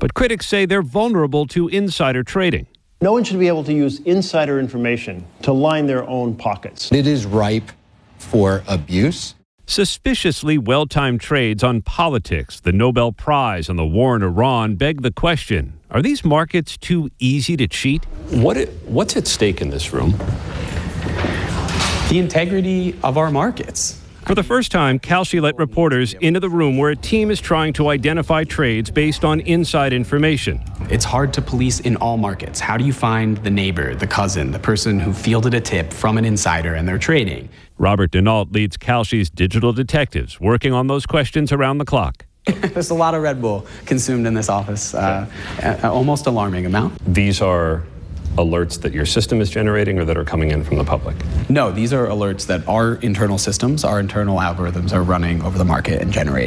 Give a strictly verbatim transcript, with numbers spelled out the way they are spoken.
But critics say they're vulnerable to insider trading. No one should be able to use insider information to line their own pockets. It is ripe for abuse. Suspiciously well-timed trades on politics, the Nobel Prize, and the war in Iran beg the question, are these markets too easy to cheat? What it, what's at stake in this room? The integrity of our markets. For the first time, Kalshi let reporters into the room where a team is trying to identify trades based on inside information. It's hard to police in all markets. How do you find the neighbor, the cousin, the person who fielded a tip from an insider and they're trading? Robert Denault leads Kalshi's digital detectives, working on those questions around the clock. There's a lot of Red Bull consumed in this office, uh, an almost alarming amount. These are alerts that your system is generating or that are coming in from the public? No, these are alerts that our internal systems, our internal algorithms are running over the market and generating.